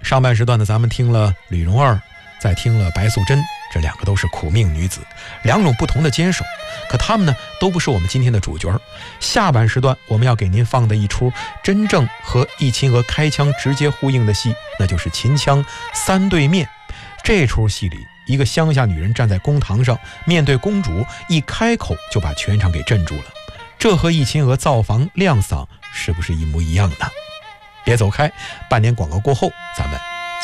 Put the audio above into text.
上半时段呢，咱们听了吕蓉儿，再听了白素贞，这两个都是苦命女子，两种不同的坚守，可她们呢都不是我们今天的主角。下半时段我们要给您放的一出真正和易秦娥开枪直接呼应的戏，那就是秦腔三对面。这出戏里，一个乡下女人站在公堂上，面对公主，一开口就把全场给镇住了。这和易秦娥造房亮嗓是不是一模一样的？别走开，半年广告过后咱们